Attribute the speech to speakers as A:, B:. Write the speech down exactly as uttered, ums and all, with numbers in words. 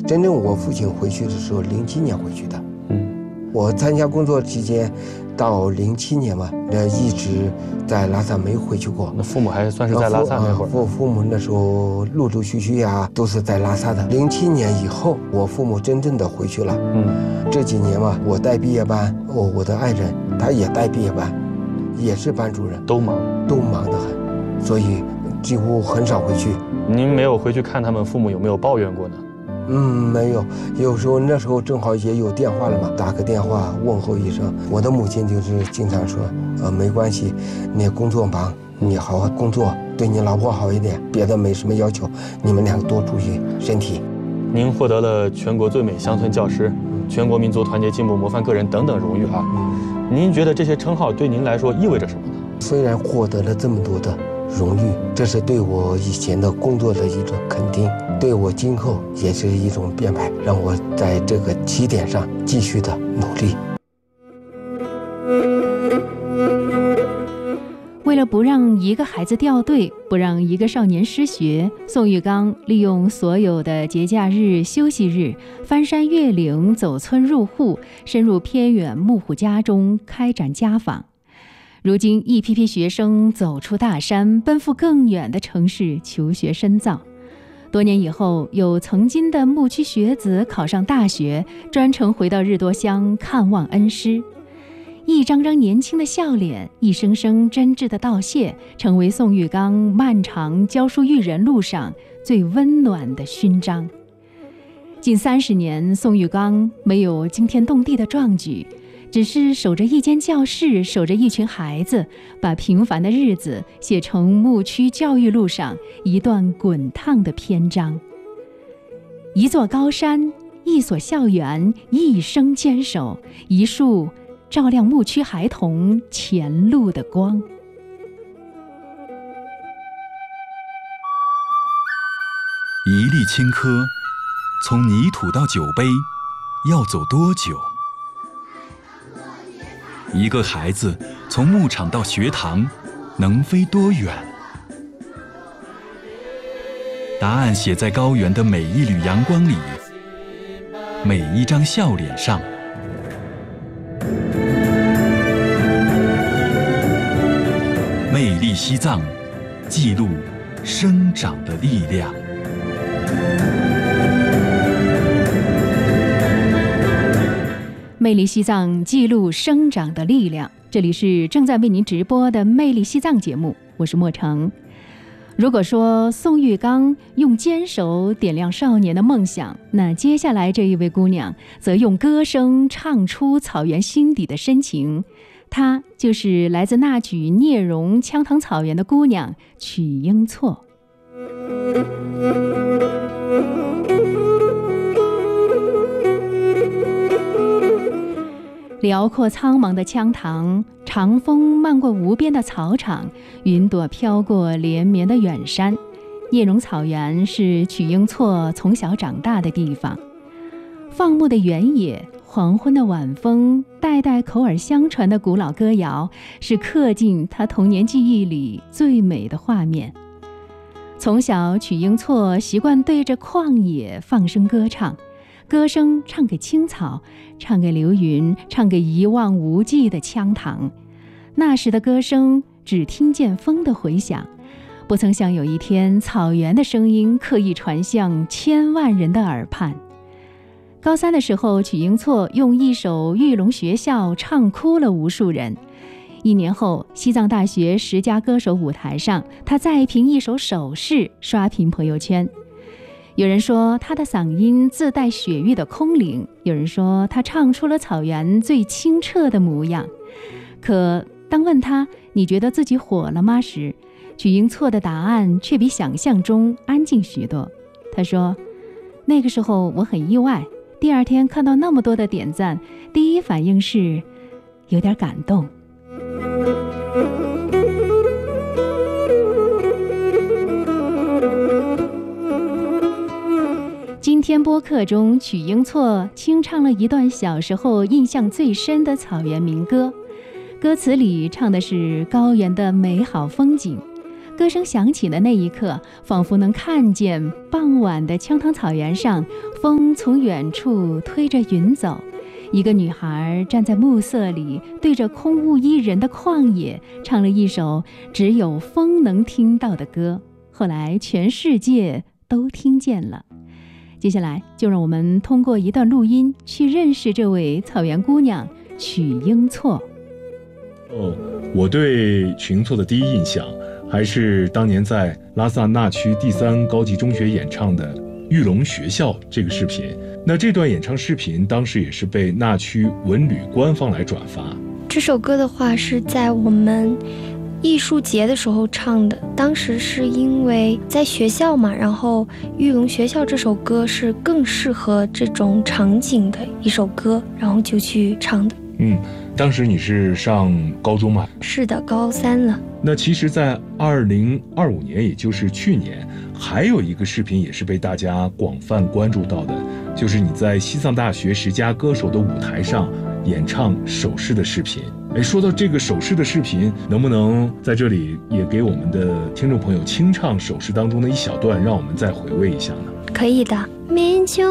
A: 真正我父亲回去的时候，零七年回去的。嗯，我参加工作期间，到零七年嘛，那一直在拉萨没回去过。
B: 那父母还算是在拉萨那会儿？
A: 我父母那时候陆陆续续呀，都是在拉萨的。零七年以后，我父母真正的回去了。嗯，这几年嘛，我带毕业班，哦，我的爱人他也带毕业班，也是班主任，
B: 都忙，
A: 都忙得很，所以几乎很少回去。
B: 您没有回去看他们，父母有没有抱怨过呢？
A: 嗯，没有。有时候那时候正好也有电话了嘛，打个电话问候一声。我的母亲就是经常说，呃，没关系，你工作忙，你好好工作，对你老婆好一点，别的没什么要求，你们两个多注意身体。
B: 您获得了全国最美乡村教师、全国民族团结进步模范个人等等荣誉啊。嗯，您觉得这些称号对您来说意味着什么呢？
A: 虽然获得了这么多的荣誉，这是对我以前的工作的一种肯定，对我今后也是一种编排，让我在这个起点上继续的努力。
C: 为了不让一个孩子掉队，不让一个少年失学，宋玉刚利用所有的节假日、休息日，翻山越岭、走村入户，深入偏远牧户家中开展家访。如今，一批批学生走出大山，奔赴更远的城市求学深造。多年以后，有曾经的牧区学子考上大学，专程回到日多乡看望恩师。一张张年轻的笑脸，一声声真挚的道谢，成为宋玉刚漫长教书育人路上最温暖的勋章。近三十年，宋玉刚没有惊天动地的壮举，只是守着一间教室，守着一群孩子，把平凡的日子写成牧区教育路上一段滚烫的篇章。一座高山，一所校园，一生坚守，一束照亮牧区孩童前路的光。
D: 一粒青稞，从泥土到酒杯，要走多久？一个孩子从牧场到学堂，能飞多远？答案写在高原的每一缕阳光里，每一张笑脸上。魅力西藏，记录生长的力量。
C: 魅力西藏，记录生长的力量。这里是正在为您直播的魅力西藏节目，我是莫成。如果说宋玉刚用坚守点亮少年的梦想，那接下来这一位姑娘则用歌声唱出草原心底的深情。她就是来自那曲聂荣羌塘草原的姑娘曲英错。辽阔苍茫的羌塘，长风漫过无边的草场，云朵飘过连绵的远山。聂荣草原是曲英错从小长大的地方。放牧的原野，黄昏的晚风，代代口耳相传的古老歌谣，是刻进他童年记忆里最美的画面。从小，曲英错习惯对着旷野放声歌唱，歌声唱给青草，唱给流云，唱给一望无际的羌塘。那时的歌声只听见风的回响，不曾想有一天草原的声音刻意传向千万人的耳畔。高三的时候，曲英错用一首《玉龙学校》唱哭了无数人。一年后，西藏大学十佳歌手舞台上，他再凭一首手势刷屏朋友圈。有人说他的嗓音自带雪域的空灵，有人说他唱出了草原最清澈的模样。可当问他你觉得自己火了吗时，曲英错的答案却比想象中安静许多。他说，那个时候我很意外，第二天看到那么多的点赞，第一反应是有点感动。今天播客中，曲英错清唱了一段小时候印象最深的草原民歌。歌词里唱的是高原的美好风景， 歌声响起的那一刻，仿佛能看见傍晚的羌塘草原上，风从远处推着云走，一个女孩站在暮色里，对着空无一人的旷野，唱了一首只有风能听到的歌。后来全世界都听见了。接下来就让我们通过一段录音去认识这位草原姑娘曲英错。
E: 哦，我对曲英错的第一印象还是当年在拉萨那区第三高级中学演唱的《玉龙学校》这个视频。那这段演唱视频当时也是被那区文旅官方来转发。
F: 这首歌的话是在我们艺术节的时候唱的，当时是因为在学校嘛，然后《玉龙学校》这首歌是更适合这种场景的一首歌，然后就去唱的。
E: 嗯，当时你是上高中吗？
F: 是的，高三了。
E: 那其实在二零二五年，也就是去年，还有一个视频也是被大家广泛关注到的，就是你在西藏大学十佳歌手的舞台上演唱手势的视频。哎，说到这个手势的视频，能不能在这里也给我们的听众朋友清唱手势当中的一小段，让我们再回味一下呢？
F: 可以的。